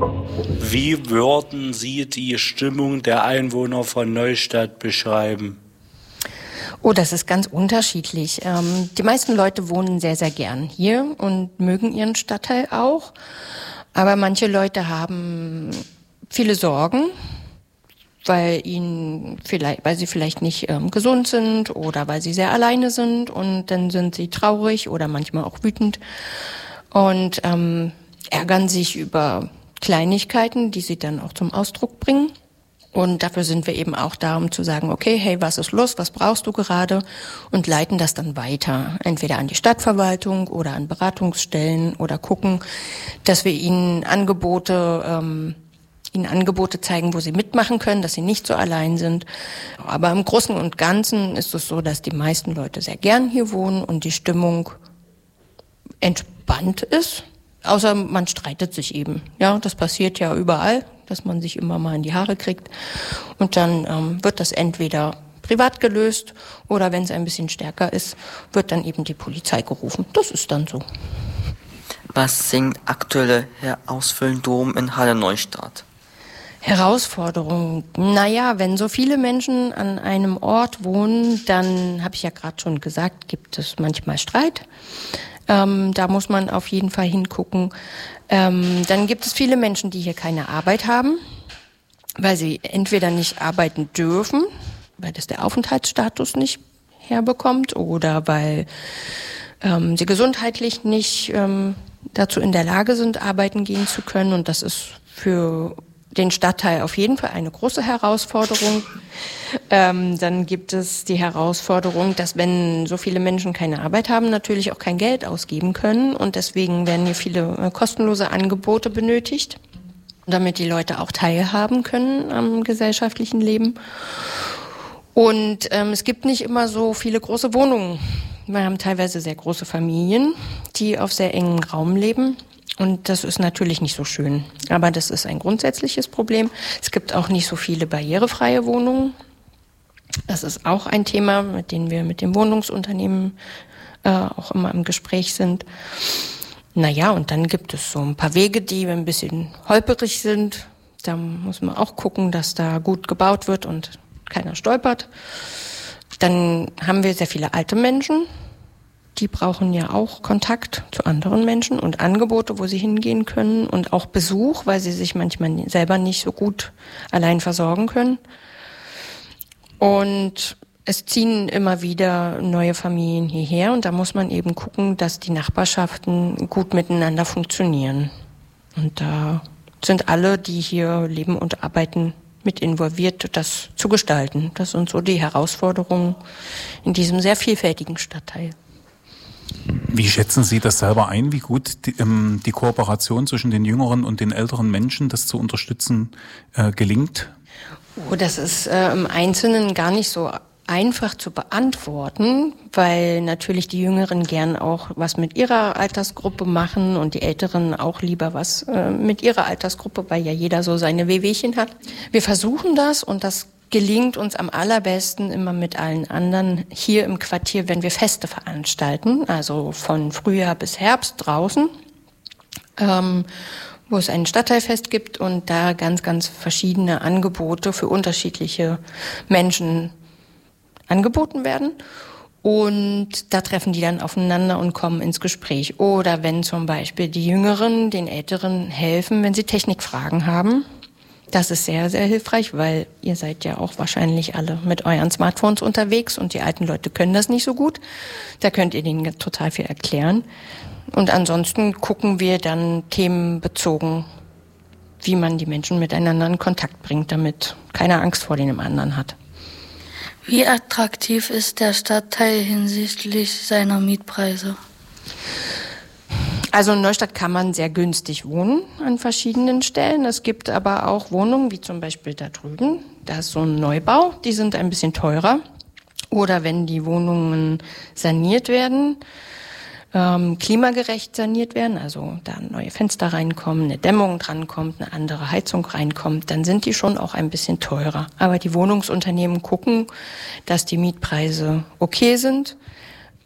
Wie würden Sie die Stimmung der Einwohner von Neustadt beschreiben? Oh, das ist ganz unterschiedlich. Die meisten Leute wohnen sehr, sehr gern hier und mögen ihren Stadtteil auch. Aber manche Leute haben viele Sorgen, weil sie vielleicht nicht gesund sind oder weil sie sehr alleine sind, und dann sind sie traurig oder manchmal auch wütend und ärgern sich über Kleinigkeiten, die sie dann auch zum Ausdruck bringen. Und dafür sind wir eben auch da, um zu sagen, okay, hey, was ist los, was brauchst du gerade? Und leiten das dann weiter, entweder an die Stadtverwaltung oder an Beratungsstellen, oder gucken, dass wir ihnen Angebote zeigen, wo sie mitmachen können, dass sie nicht so allein sind. Aber im Großen und Ganzen ist es so, dass die meisten Leute sehr gern hier wohnen und die Stimmung entspannt ist. Außer man streitet sich eben. Ja, das passiert ja überall, dass man sich immer mal in die Haare kriegt. Und dann wird das entweder privat gelöst oder, wenn es ein bisschen stärker ist, wird dann eben die Polizei gerufen. Das ist dann so. Was sind aktuelle Herausforderungen in Halle Neustadt? Herausforderungen. Naja, wenn so viele Menschen an einem Ort wohnen, dann, habe ich ja gerade schon gesagt, gibt es manchmal Streit. Da muss man auf jeden Fall hingucken. Dann gibt es viele Menschen, die hier keine Arbeit haben, weil sie entweder nicht arbeiten dürfen, weil das der Aufenthaltsstatus nicht herbekommt, oder weil sie gesundheitlich nicht dazu in der Lage sind, arbeiten gehen zu können. Und das ist für den Stadtteil auf jeden Fall eine große Herausforderung. Dann gibt es die Herausforderung, dass, wenn so viele Menschen keine Arbeit haben, natürlich auch kein Geld ausgeben können. Und deswegen werden hier viele kostenlose Angebote benötigt, damit die Leute auch teilhaben können am gesellschaftlichen Leben. Und es gibt nicht immer so viele große Wohnungen. Wir haben teilweise sehr große Familien, die auf sehr engem Raum leben. Und das ist natürlich nicht so schön. Aber das ist ein grundsätzliches Problem. Es gibt auch nicht so viele barrierefreie Wohnungen. Das ist auch ein Thema, mit dem wir mit dem Wohnungsunternehmen auch immer im Gespräch sind. Naja, und dann gibt es so ein paar Wege, die ein bisschen holperig sind. Da muss man auch gucken, dass da gut gebaut wird und keiner stolpert. Dann haben wir sehr viele alte Menschen. Die brauchen ja auch Kontakt zu anderen Menschen und Angebote, wo sie hingehen können, und auch Besuch, weil sie sich manchmal selber nicht so gut allein versorgen können. Und es ziehen immer wieder neue Familien hierher, und da muss man eben gucken, dass die Nachbarschaften gut miteinander funktionieren. Und da sind alle, die hier leben und arbeiten, mit involviert, das zu gestalten. Das sind so die Herausforderungen in diesem sehr vielfältigen Stadtteil. Wie schätzen Sie das selber ein, wie gut die Kooperation zwischen den jüngeren und den älteren Menschen, das zu unterstützen, gelingt? Oh, das ist im Einzelnen gar nicht so einfach zu beantworten, weil natürlich die Jüngeren gern auch was mit ihrer Altersgruppe machen und die Älteren auch lieber was mit ihrer Altersgruppe, weil ja jeder so seine Wehwehchen hat. Wir versuchen das, und das gelingt uns am allerbesten immer mit allen anderen hier im Quartier, wenn wir Feste veranstalten, also von Frühjahr bis Herbst draußen, wo es ein Stadtteilfest gibt und da ganz, ganz verschiedene Angebote für unterschiedliche Menschen angeboten werden. Und da treffen die dann aufeinander und kommen ins Gespräch. Oder wenn zum Beispiel die Jüngeren den Älteren helfen, wenn sie Technikfragen haben. Das ist sehr, sehr hilfreich, weil ihr seid ja auch wahrscheinlich alle mit euren Smartphones unterwegs und die alten Leute können das nicht so gut. Da könnt ihr denen total viel erklären. Und ansonsten gucken wir dann themenbezogen, wie man die Menschen miteinander in Kontakt bringt, damit keiner Angst vor dem anderen hat. Wie attraktiv ist der Stadtteil hinsichtlich seiner Mietpreise? Also in Neustadt kann man sehr günstig wohnen an verschiedenen Stellen. Es gibt aber auch Wohnungen, wie zum Beispiel da drüben. Da ist so ein Neubau, die sind ein bisschen teurer. Oder wenn die Wohnungen saniert werden, klimagerecht saniert werden, also da neue Fenster reinkommen, eine Dämmung drankommt, eine andere Heizung reinkommt, dann sind die schon auch ein bisschen teurer. Aber die Wohnungsunternehmen gucken, dass die Mietpreise okay sind.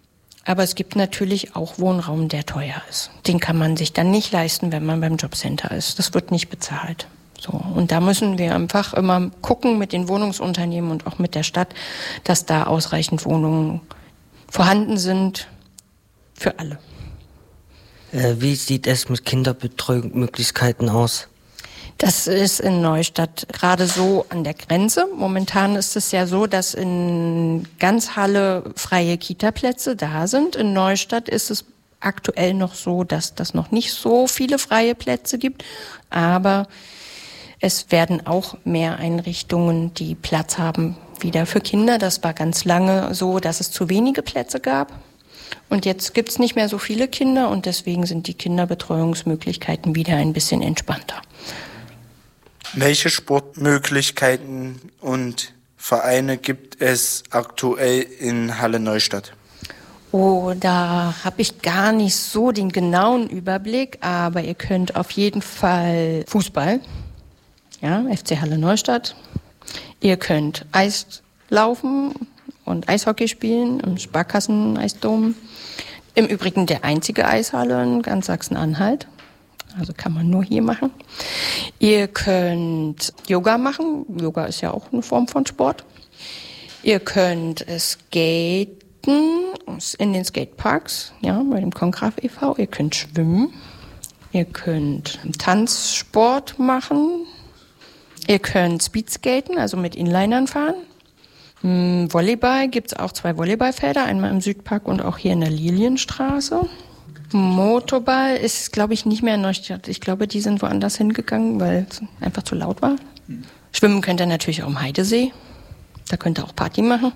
Aber es gibt natürlich auch Wohnraum, der teuer ist. Den kann man sich dann nicht leisten, wenn man beim Jobcenter ist. Das wird nicht bezahlt. So. Und da müssen wir einfach immer gucken mit den Wohnungsunternehmen und auch mit der Stadt, dass da ausreichend Wohnungen vorhanden sind für alle. Wie sieht es mit Kinderbetreuungsmöglichkeiten aus? Das ist in Neustadt gerade so an der Grenze. Momentan ist es ja so, dass in ganz Halle freie Kita-Plätze da sind. In Neustadt ist es aktuell noch so, dass das noch nicht so viele freie Plätze gibt. Aber es werden auch mehr Einrichtungen, die Platz haben, wieder für Kinder. Das war ganz lange so, dass es zu wenige Plätze gab. Und jetzt gibt es nicht mehr so viele Kinder und deswegen sind die Kinderbetreuungsmöglichkeiten wieder ein bisschen entspannter. Welche Sportmöglichkeiten und Vereine gibt es aktuell in Halle Neustadt? Oh, da habe ich gar nicht so den genauen Überblick, aber ihr könnt auf jeden Fall Fußball, ja, FC Halle Neustadt. Ihr könnt Eislaufen und Eishockey spielen im Sparkassen-Eisdom. Im Übrigen der einzige Eishalle in ganz Sachsen-Anhalt. Also kann man nur hier machen. Ihr könnt Yoga machen. Yoga ist ja auch eine Form von Sport. Ihr könnt skaten in den Skateparks, ja, bei dem Kongraf e.V. Ihr könnt schwimmen. Ihr könnt Tanzsport machen. Ihr könnt Speedskaten, also mit Inlinern fahren. Volleyball gibt's auch 2 Volleyballfelder, einmal im Südpark und auch hier in der Lilienstraße. Motorball ist, glaube ich, nicht mehr in Neustadt. Ich glaube, die sind woanders hingegangen, weil es einfach zu laut war. Schwimmen könnt ihr natürlich auch am Heidesee. Da könnt ihr auch Party machen.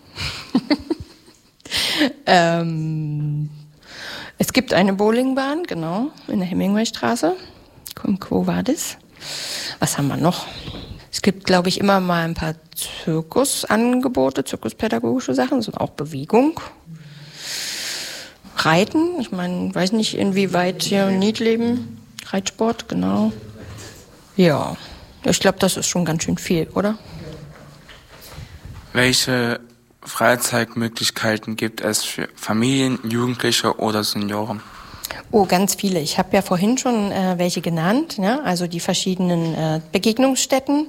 Es gibt eine Bowlingbahn, genau, in der Hemingwaystraße. Wo war das? Was haben wir noch? Es gibt, glaube ich, immer mal ein paar Zirkusangebote, zirkuspädagogische Sachen, so auch Bewegung. Reiten, ich meine, weiß nicht, inwieweit hier in Niedleben. Reitsport, genau. Ja, ich glaube, das ist schon ganz schön viel, oder? Welche Freizeitmöglichkeiten gibt es für Familien, Jugendliche oder Senioren? Oh, ganz viele. Ich habe ja vorhin schon welche genannt, ja? Also die verschiedenen Begegnungsstätten.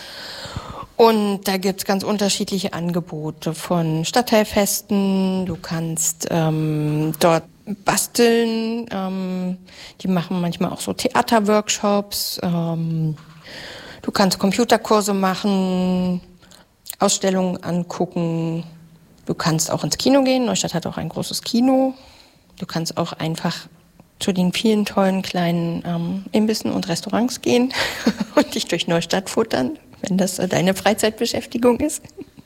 Und da gibt's ganz unterschiedliche Angebote von Stadtteilfesten. Du kannst dort basteln. Die machen manchmal auch so Theaterworkshops. Du kannst Computerkurse machen, Ausstellungen angucken. Du kannst auch ins Kino gehen. Neustadt hat auch ein großes Kino. Du kannst auch einfach zu den vielen tollen kleinen Imbissen und Restaurants gehen und dich durch Neustadt futtern, wenn das deine Freizeitbeschäftigung ist.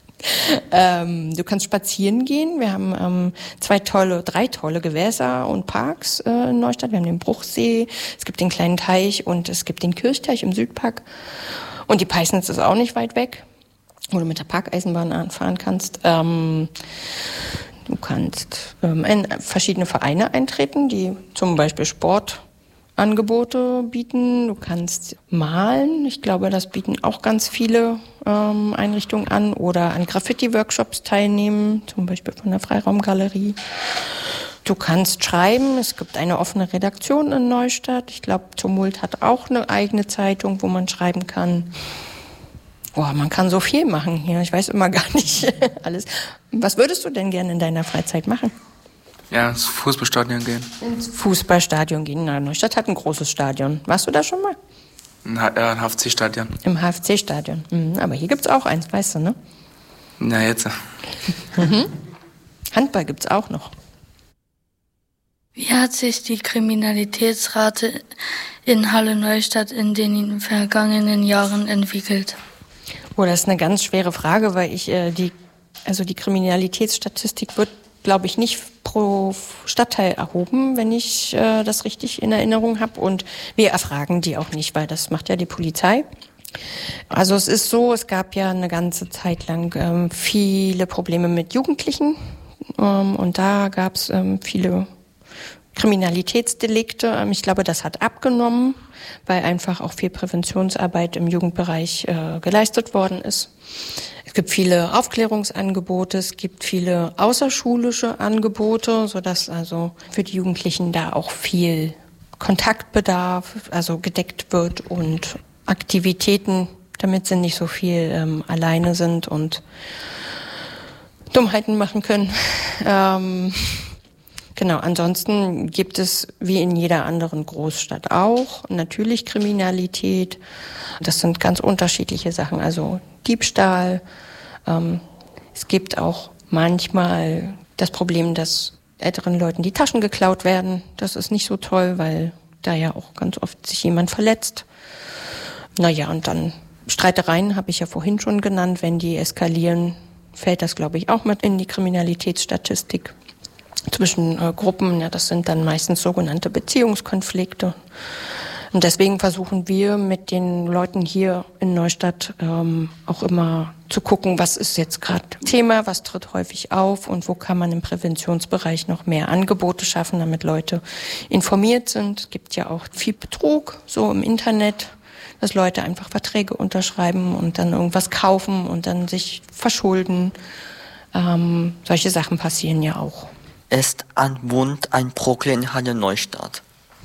Du kannst spazieren gehen. Wir haben 3 tolle Gewässer und Parks in Neustadt. Wir haben den Bruchsee, es gibt den kleinen Teich und es gibt den Kirchteich im Südpark. Und die Peisnitz ist auch nicht weit weg, wo du mit der Parkeisenbahn anfahren kannst. Du kannst in verschiedene Vereine eintreten, die zum Beispiel Sportangebote bieten. Du kannst malen. Ich glaube, das bieten auch ganz viele Einrichtungen an. Oder an Graffiti-Workshops teilnehmen, zum Beispiel von der Freiraumgalerie. Du kannst schreiben. Es gibt eine offene Redaktion in Neustadt. Ich glaube, Tumult hat auch eine eigene Zeitung, wo man schreiben kann. Boah, man kann so viel machen hier. Ich weiß immer gar nicht alles. Was würdest du denn gerne in deiner Freizeit machen? Ja, ins Fußballstadion gehen. Ins Fußballstadion gehen. Na, Neustadt hat ein großes Stadion. Warst du da schon mal? Im HFC-Stadion. Im HFC-Stadion. Aber hier gibt's auch eins, weißt du, ne? Na, jetzt. Handball gibt's auch noch. Wie hat sich die Kriminalitätsrate in Halle Neustadt in den vergangenen Jahren entwickelt? Oh, das ist eine ganz schwere Frage, weil die Kriminalitätsstatistik wird, glaube ich, nicht pro Stadtteil erhoben, wenn ich das richtig in Erinnerung habe. Und wir erfragen die auch nicht, weil das macht ja die Polizei. Also es ist so, es gab ja eine ganze Zeit lang viele Probleme mit Jugendlichen. Und da gab es viele Kriminalitätsdelikte. Ich glaube, das hat abgenommen, weil einfach auch viel Präventionsarbeit im Jugendbereich geleistet worden ist. Es Es gibt viele Aufklärungsangebote, es gibt viele außerschulische Angebote, sodass also für die Jugendlichen da auch viel Kontaktbedarf, also gedeckt wird und Aktivitäten, damit sie nicht so viel alleine sind und Dummheiten machen können. Genau, ansonsten gibt es, wie in jeder anderen Großstadt auch, natürlich Kriminalität. Das sind ganz unterschiedliche Sachen, also Diebstahl. Es gibt auch manchmal das Problem, dass älteren Leuten die Taschen geklaut werden. Das ist nicht so toll, weil da ja auch ganz oft sich jemand verletzt. Naja, und dann Streitereien habe ich ja vorhin schon genannt. Wenn die eskalieren, fällt das, glaube ich, auch mit in die Kriminalitätsstatistik. Zwischen Gruppen, ja, das sind dann meistens sogenannte Beziehungskonflikte. Und deswegen versuchen wir mit den Leuten hier in Neustadt auch immer zu gucken, was ist jetzt gerade Thema, was tritt häufig auf und wo kann man im Präventionsbereich noch mehr Angebote schaffen, damit Leute informiert sind. Es gibt ja auch viel Betrug, so im Internet, dass Leute einfach Verträge unterschreiben und dann irgendwas kaufen und dann sich verschulden. Solche Sachen passieren ja auch. Ist Armut ein Problem in Halle Neustadt?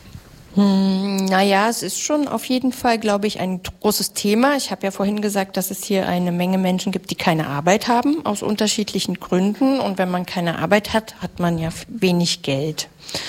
Naja, es ist schon auf jeden Fall, glaube ich, ein großes Thema. Ich habe ja vorhin gesagt, dass es hier eine Menge Menschen gibt, die keine Arbeit haben, aus unterschiedlichen Gründen. Und wenn man keine Arbeit hat, hat man ja wenig Geld.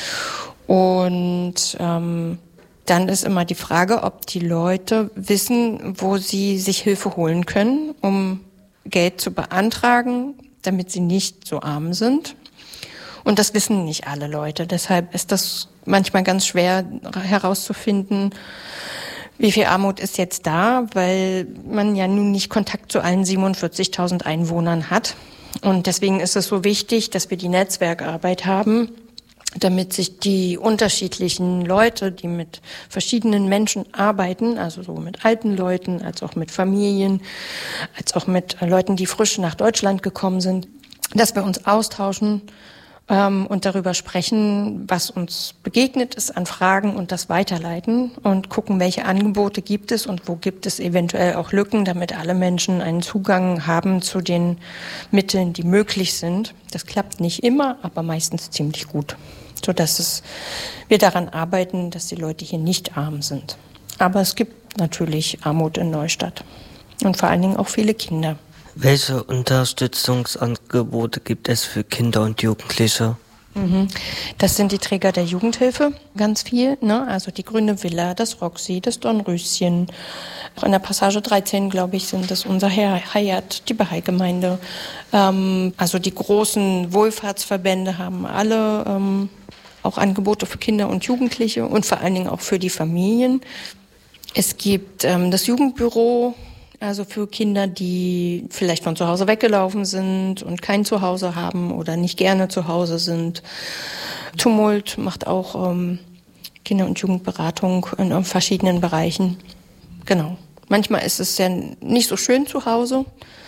Und dann ist immer die Frage, ob die Leute wissen, wo sie sich Hilfe holen können, um Geld zu beantragen, damit sie nicht so arm sind. Und das wissen nicht alle Leute. Deshalb ist das manchmal ganz schwer herauszufinden, wie viel Armut ist jetzt da, weil man ja nun nicht Kontakt zu allen 47.000 Einwohnern hat. Und deswegen ist es so wichtig, dass wir die Netzwerkarbeit haben, damit sich die unterschiedlichen Leute, die mit verschiedenen Menschen arbeiten, also so mit alten Leuten, als auch mit Familien, als auch mit Leuten, die frisch nach Deutschland gekommen sind, dass wir uns austauschen und darüber sprechen, was uns begegnet ist an Fragen und das weiterleiten und gucken, welche Angebote gibt es und wo gibt es eventuell auch Lücken, damit alle Menschen einen Zugang haben zu den Mitteln, die möglich sind. Das klappt nicht immer, aber meistens ziemlich gut, sodass wir daran arbeiten, dass die Leute hier nicht arm sind. Aber es gibt natürlich Armut in Neustadt und vor allen Dingen auch viele Kinder. Welche Unterstützungsangebote gibt es für Kinder und Jugendliche? Das sind die Träger der Jugendhilfe, ganz viel, ne? Also die Grüne Villa, das Roxy, das Dornröschen. Auch in der Passage 13, glaube ich, sind das unser Hayat, die Bahai-Gemeinde. Also die großen Wohlfahrtsverbände haben alle auch Angebote für Kinder und Jugendliche und vor allen Dingen auch für die Familien. Es gibt das Jugendbüro, also für Kinder, die vielleicht von zu Hause weggelaufen sind und kein Zuhause haben oder nicht gerne zu Hause sind. Tumult macht auch Kinder- und Jugendberatung in verschiedenen Bereichen. Genau. Manchmal ist es ja nicht so schön zu Hause.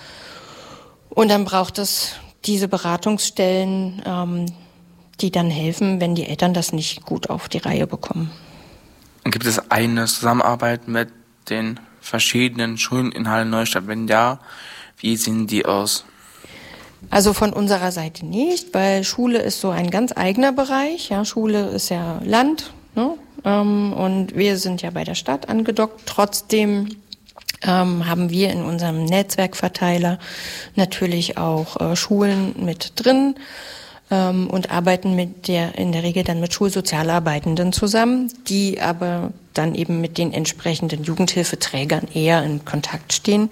Und dann braucht es diese Beratungsstellen, die dann helfen, wenn die Eltern das nicht gut auf die Reihe bekommen. Und gibt es eine Zusammenarbeit mit den verschiedenen Schulen in Halle Neustadt? Wenn ja, wie sehen die aus? Also von unserer Seite nicht, weil Schule ist so ein ganz eigener Bereich. Ja, Schule ist ja Land, ne? Und wir sind ja bei der Stadt angedockt. Trotzdem haben wir in unserem Netzwerkverteiler natürlich auch Schulen mit drin und arbeiten in der Regel dann mit Schulsozialarbeitenden zusammen, die aber dann eben mit den entsprechenden Jugendhilfeträgern eher in Kontakt stehen.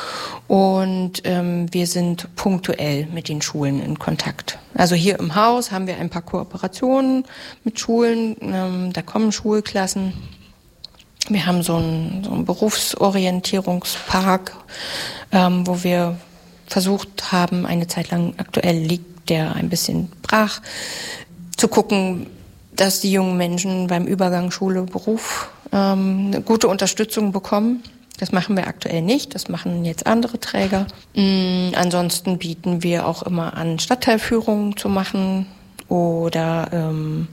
Und wir sind punktuell mit den Schulen in Kontakt. Also hier im Haus haben wir ein paar Kooperationen mit Schulen. Da kommen Schulklassen. Wir haben so einen Berufsorientierungspark, wo wir versucht haben, eine Zeit lang, aktuell liegt der ein bisschen brach, zu gucken, dass die jungen Menschen beim Übergang Schule-Beruf eine gute Unterstützung bekommen. Das machen wir aktuell nicht, das machen jetzt andere Träger. Ansonsten bieten wir auch immer an, Stadtteilführungen zu machen oder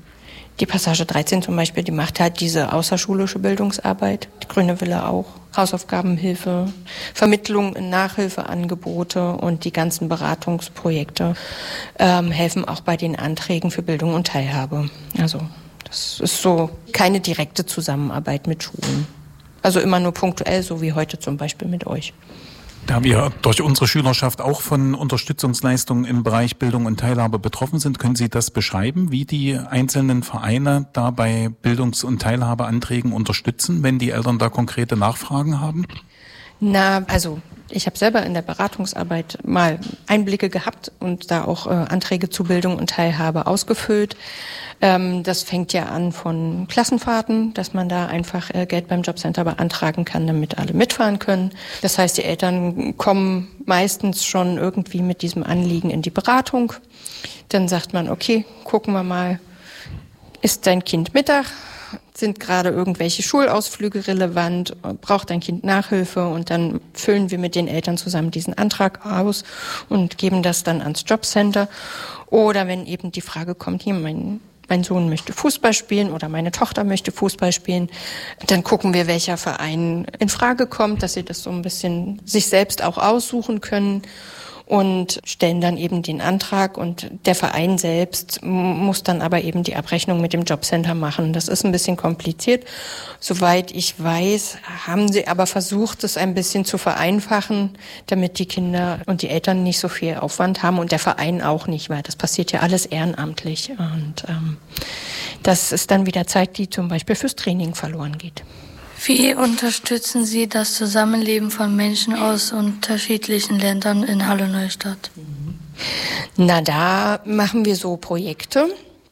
Die Passage 13 zum Beispiel, die macht halt diese außerschulische Bildungsarbeit. Die Grüne Wille auch. Hausaufgabenhilfe, Vermittlung in Nachhilfeangebote und die ganzen Beratungsprojekte helfen auch bei den Anträgen für Bildung und Teilhabe. Also das ist so keine direkte Zusammenarbeit mit Schulen. Also immer nur punktuell, so wie heute zum Beispiel mit euch. Da wir durch unsere Schülerschaft auch von Unterstützungsleistungen im Bereich Bildung und Teilhabe betroffen sind, können Sie das beschreiben, wie die einzelnen Vereine da bei Bildungs- und Teilhabeanträgen unterstützen, wenn die Eltern da konkrete Nachfragen haben? Na, also ich habe selber in der Beratungsarbeit mal Einblicke gehabt und da auch Anträge zu Bildung und Teilhabe ausgefüllt. Das fängt ja an von Klassenfahrten, dass man da einfach Geld beim Jobcenter beantragen kann, damit alle mitfahren können. Das heißt, die Eltern kommen meistens schon irgendwie mit diesem Anliegen in die Beratung. Dann sagt man, okay, gucken wir mal, ist dein Kind Mittag? Sind gerade irgendwelche Schulausflüge relevant? Braucht dein Kind Nachhilfe? Und dann füllen wir mit den Eltern zusammen diesen Antrag aus und geben das dann ans Jobcenter. Oder wenn eben die Frage kommt, hier, mein Sohn möchte Fußball spielen oder meine Tochter möchte Fußball spielen, dann gucken wir, welcher Verein in Frage kommt, dass sie das so ein bisschen sich selbst auch aussuchen können und stellen dann eben den Antrag und der Verein selbst muss dann aber eben die Abrechnung mit dem Jobcenter machen. Das ist ein bisschen kompliziert. Soweit ich weiß, haben sie aber versucht, es ein bisschen zu vereinfachen, damit die Kinder und die Eltern nicht so viel Aufwand haben und der Verein auch nicht, weil das passiert ja alles ehrenamtlich. Und das ist dann wieder Zeit, die zum Beispiel fürs Training verloren geht. Wie unterstützen Sie das Zusammenleben von Menschen aus unterschiedlichen Ländern in Halle-Neustadt? Na, da machen wir so Projekte.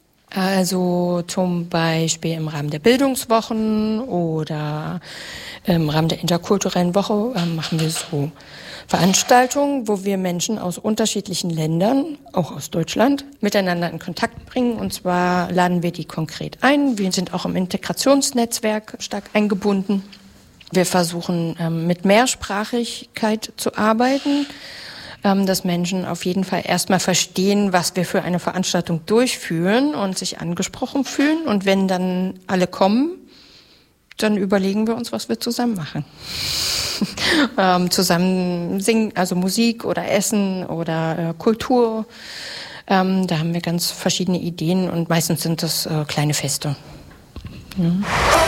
Also zum Beispiel im Rahmen der Bildungswochen oder im Rahmen der interkulturellen Woche machen wir so Veranstaltungen, wo wir Menschen aus unterschiedlichen Ländern, auch aus Deutschland, miteinander in Kontakt bringen. Und zwar laden wir die konkret ein. Wir sind auch im Integrationsnetzwerk stark eingebunden. Wir versuchen mit Mehrsprachigkeit zu arbeiten, dass Menschen auf jeden Fall erstmal verstehen, was wir für eine Veranstaltung durchführen und sich angesprochen fühlen. Und wenn dann alle kommen, dann überlegen wir uns, was wir zusammen machen. Zusammen singen, also Musik oder Essen oder Kultur. Da haben wir ganz verschiedene Ideen und meistens sind das kleine Feste. Ja.